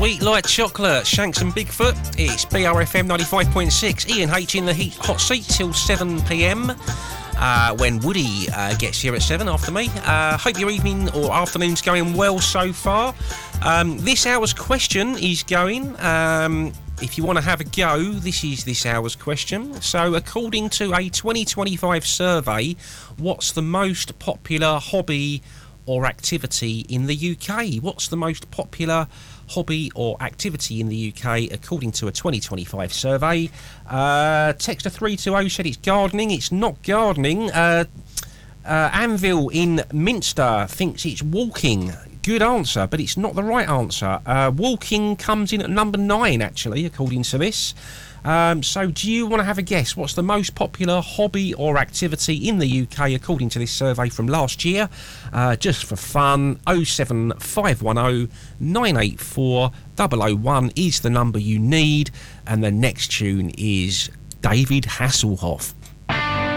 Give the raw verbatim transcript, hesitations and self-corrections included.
Sweet Light Chocolate, Shanks and Bigfoot. It's B R F M ninety-five point six. Ian H in the heat hot seat till seven p m. Uh, when Woody uh, gets here at seven after me. Uh, hope your evening or afternoon's going well so far. Um, this hour's question is going. Um, if you want to have a go, this is this hour's question. So, according to a twenty twenty-five survey, what's the most popular hobby or activity in the U K? What's the most popular hobby or activity in the U K according to a twenty twenty-five survey? Uh, Texter three two zero said it's gardening. It's not gardening. Uh, uh, Anvil in Minster thinks it's walking. Good answer, but it's not the right answer. Uh, walking comes in at number nine, actually, according to this. Um, so do you want to have a guess? What's the most popular hobby or activity in the U K according to this survey from last year? Uh, just for fun, oh seven five one oh nine eight four oh oh one is the number you need, and the next tune is David Hasselhoff.